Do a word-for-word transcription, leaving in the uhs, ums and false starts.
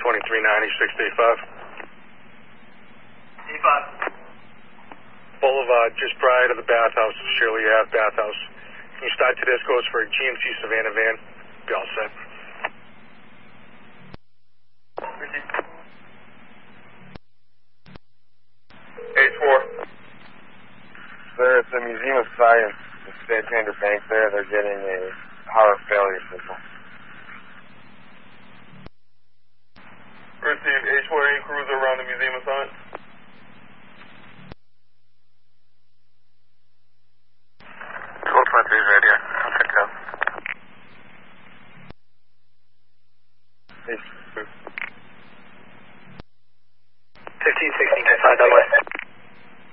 twenty-three ninety, six eight five. eight five. Boulevard, just prior to the bathhouse, Shirley Ave bathhouse. Can you start Tedesco's for a G M C Savannah van? Be all set. H four. Sir, it's the Museum of Science, the Santander Bank there. They're getting a power failure signal. Receive H four, any cruiser around the Museum of Science?